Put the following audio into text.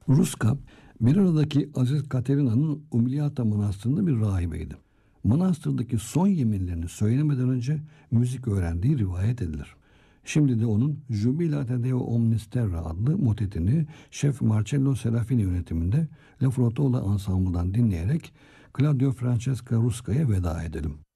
Ruska, bir aradaki Aziz Katerina'nın Umiliata Manastırı'nda bir rahibeydi. Manastırdaki son yeminlerini söylemeden önce müzik öğrendiği rivayet edilir. Şimdi de onun Jubilate Deo Omnis Terra adlı motetini Şef Marcello Serafini yönetiminde La Frottola Ensemble'dan dinleyerek Claudio Francesca Ruska'ya veda edelim.